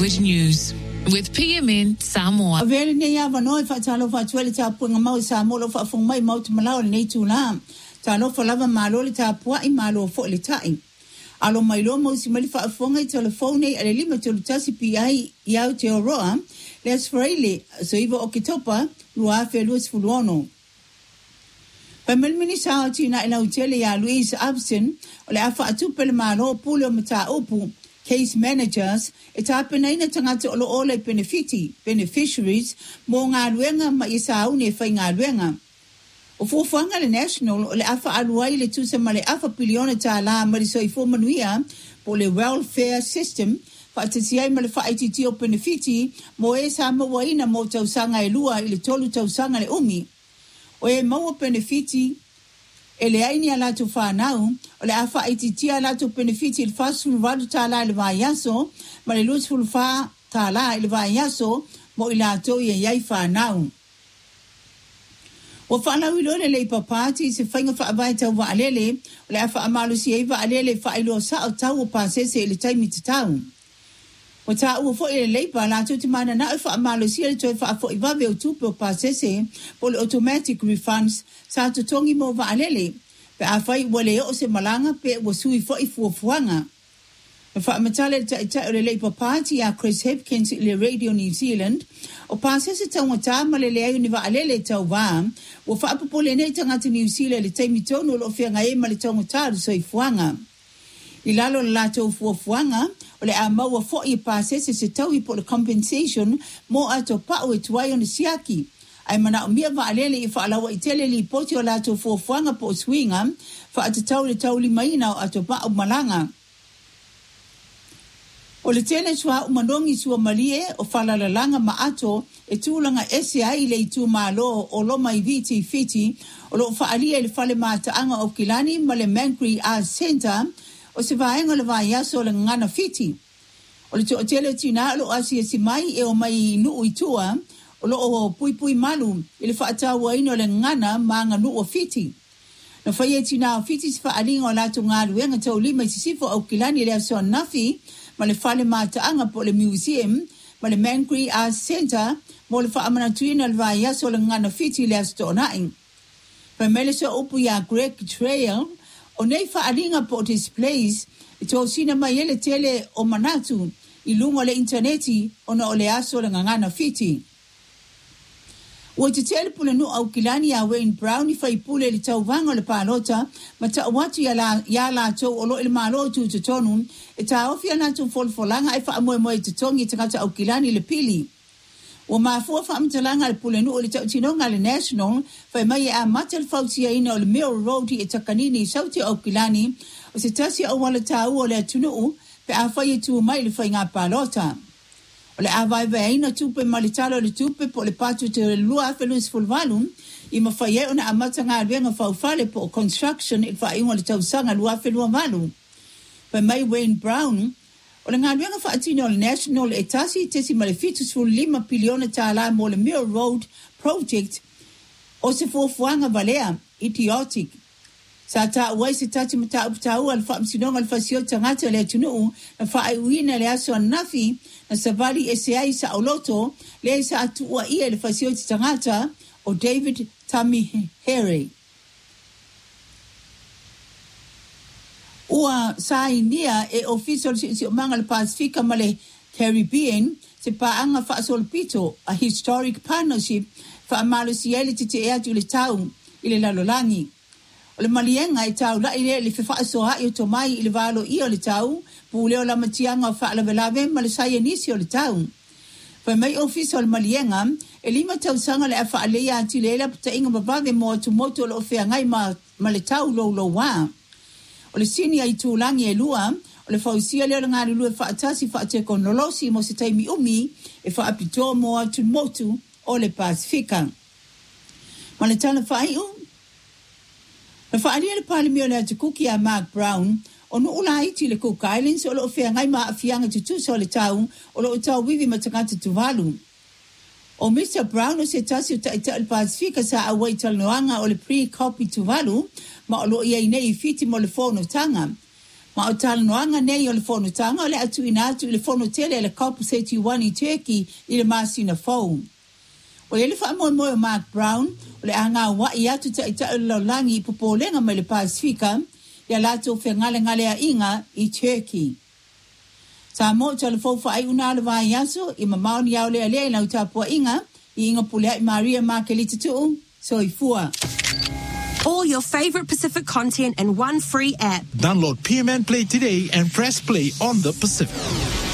Language News with PMN Samoa. Avele ne ya vanoi fa talo fa tuele ta punga mau Samoa lo fa fung mai mau tumalao nei tula. Talo fa lava malo le ta pua I malo fo le tai. Alo mai lo mo si mali fa fonga I telefone ale lima tolu tasi PI iau te oroa. Les freile so ivo okitopa lua fe luis fuluono. Pamel minisa tina ina utele ya Louise Abson ole afa atupele malo pulo mata opu. Case managers, etapena ina tangata olo ole beneficiaries, mo ngā ruenga ma isa au ne whai ngā ruenga. O fuwhanga le national, ole afa aluai le tusa ma le afa piliona tā la mariso I manuia, po le welfare system, fa atasiai ma le whaititi o benefiti, mo e sa mawaina mo tausanga e lua I le tolu tausanga le umi. O e maua benefiti, ele aini ala tu whanau, o le afa aititi ala tu benefiti il fasul wadu ta la il vaiaso, ma le lusful fa ta la il vaiaso, mo ila to ye yai whanau. O whanau ilo le Labour Party, se whainga whaavai tau waalele, o le afa amalu si ei waalele whailo sa o tau o pasese ili taimi te tau. O ta ua fo ile Labour la tu te mana na ufa amalu si ele toi whaafo I vave o tupe o pasese, po le automatic refunds, sa tu tongi mo waalele, pe a whai wale o se malanga pe wa sui fo I fuafuanga. E whaamatale ta le Labour Party a Chris Hipkins le Radio New Zealand, o pasese tau ngata ma le leo ni waalele tau waa, wa whaapapole nei tangata New Zealand le taimi tonu lo whianga e ma le tau ngata so I fuanga. I lalo la tau fuafuanga, o le a maua fo I pasese se tau I po le compensation mo ato pao e tuai o ni siaki. Ai mana o mia waalele I whaalawa I tele li poti o la tau fuafuanga po swinga, wha atatau le tau li maina o ato pao malanga. O le tene sua umanongi sua malie o whalalalanga maato e tūlanga SCI le I tū malo o loma I viti fiti o lo whaalia le whale mātaanga o Kilani ma le Mangri Arts Centre o se vaenga le vaiaso le ngana fiti. O le o tele tina lo asia si mai e o mai nuu I tua o lo o pui malu I le whaatawa ino le ngana maanga nuu o fiti. Na whaia tina o fiti si whaalinga o lato ngā ruenga tau lima I sisifo o Kilani le aso nafi ma le whale mātaanga po le museum, ma le Mangri Arts Centre, mo le whaamanatuina le vaiaso le ngana fiti le asto onai. Pa mele so upu ya Greg Trail, o nei whaalinga po displays, I tō sina mai ele tele o manatu, I lunga le interneti, o na o le aso le ngana fiti. Ua te tele pule nu au Kilani a Wayne Brown I whai pule le tau vanga le pālota, ma ta watu ya la tau o lo il malo tu te tonu, e ta ofi ana tu folfolanga e wha moe te tongi te kata au Kilani le pili. Ua mafua wha amtalanga le pule nu o le tau tinonga le national, whai mai a matal fautia ina o le Mill Road I takanini I sauti au Kilani, o se tasi au wala tau o le atunuu, pe a whai tu mai le whai ngā pālota. O le awai veina tupe malitalo le tupe po le patu te lua afelus fulvalu, I mawhaie ona amata ngā renga whauwhale po construction I whainga le tausanga lua afelua valu. Pa mai Wayne Brown, o le ngā renga whaatino le national e tasi tesi malefitus fu 5 piliona tāla mo le Mill Road project o se fuafuanga valea, idiotic. Sa ta uai se tati mata uptau al whaamsinonga al fasio tangata le atunuu na whaaiuina le aso anafi na savali SCI sa oloto le sa atua ia le fasio tangata o David Tamihere. Ua sa inia e official si omanga le Pasifika ma le Caribbean se paanga whaasolpito a historic partnership whaamalo si ele te te eatu le tau I le lalolangi. O le malienga I tau la ile le whewha soha I o tomai I le valo I o le tau, pu leo la matianga o whaalawelawe ma le saia nisi o le tau. Whai mai ofisa o le malienga, e 5 tau sanga le a whaalea ati le ela puta inga mabave mo atu moto le ofea ngai ma le tau lo wā. O le sini ai tūlangi e lua, o le whausia leo le ngāri lua whaatasi whaateko nolosi mo se taimi umi e whaapito mo atu motu o le Pasifika. Ma le tana whaiu, na whaalia le palimio le atu kuki a Mark Brown, o no ula iti le Cook Islands, o lo ofea ngai maa afianga tutusa o le tau, o lo tau wivi matangata tuvalu. O Mr. Brown o se tasi o taita le Pasifika sa awai talnoanga o le pre-copy tuvalu, ma o lo ia inei fiti mo le fono tanga. Ma o tala noanga nei o le whono tanga o le atu ina atu le whono tele le kaupu 31 i Turkey i le masina fau. O le wha moe moe Mark Brown o le anga wa i atu ta ita o laulangi i popolenga me le Pasifika ia lato fe ngale a inga i Turkey. Sa mo tala fofa ai una le vai aso i mamaoni au le alea i lau tapua inga i inga pulea i Maria Markelita tuu so i fua. All your favorite Pacific content in one free app. Download PMN Play today and press play on the Pacific.